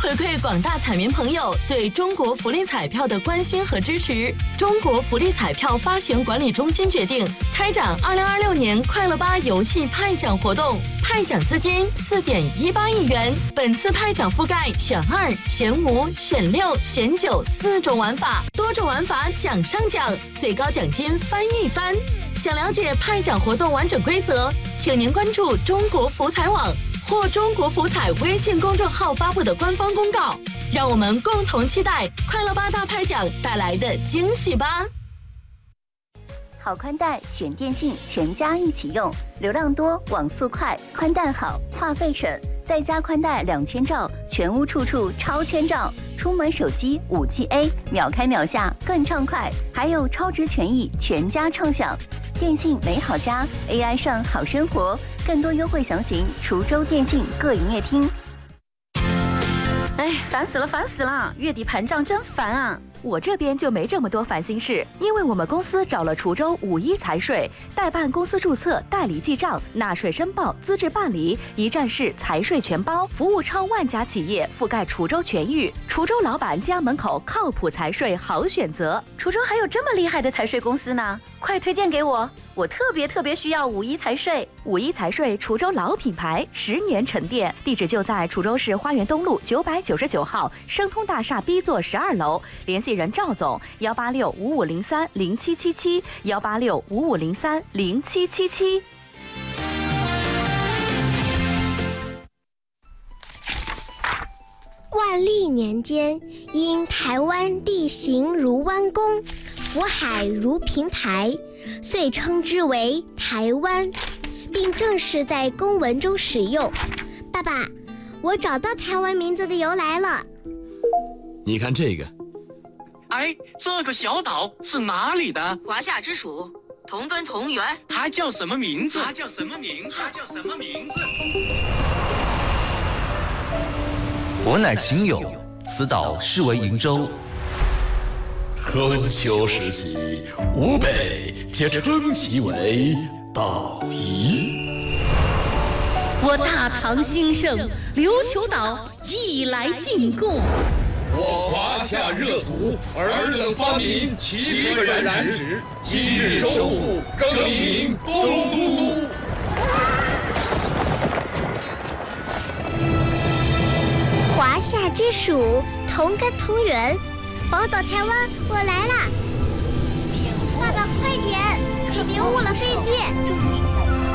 回馈广大彩民朋友对中国福利彩票的关心和支持，中国福利彩票发行管理中心决定开展2026年快乐吧游戏派奖活动，派奖资金4.18亿元。本次派奖覆盖选2、选5、选6、选94种玩法，多种玩法奖上奖，最高奖金翻一番。想了解派奖活动完整规则，请您关注中国福彩网或中国福彩微信公众号发布的官方公告。让我们共同期待快乐吧大派奖带来的惊喜吧！ 好宽带选电信，全家一起用，流量多，网速快，宽带好，话费省，再加宽带2000兆，全屋处处超千兆。出门手机5G A， 秒开秒下更畅快，还有超值权益，全家畅享。电信美好家 ，AI 上好生活，更多优惠详询滁州电信各营业厅。 哎，烦死了！月底盘账真烦啊！我这边就没这么多烦心事，因为我们公司找了滁州51财税，代办公司注册、代理记账、纳税申报、资质办理，一站式财税全包，服务超万家企业，覆盖滁州全域。滁州老板家门口靠谱财税好选择。滁州还有这么厉害的财税公司呢？快推荐给我！我特别需要51财税。51财税滁州老品牌，10年沉淀，地址就在滁州市花园东路999号生通大厦 B 座12楼，联系人赵总18655030777，18655030777。 万历年间，因台湾地形如弯弓，福海如平台，遂称之为台湾，并正式在公文中使用。爸爸，我找到台湾名字的由来了。 你看这个。 哎，这个小岛是哪里的？ 华夏之属，同根同源。 它叫什么名字？ 我乃秦友，此岛是为瀛州。 春秋时期，吴北皆称其为岛夷。 我大唐兴盛，琉球岛亦来进贡。 我华夏热土，尔等发明7个染指，今日收复，更名东都。 华夏之属，同根同源，宝岛台湾，我来啦！爸爸快点，可别误了飞机。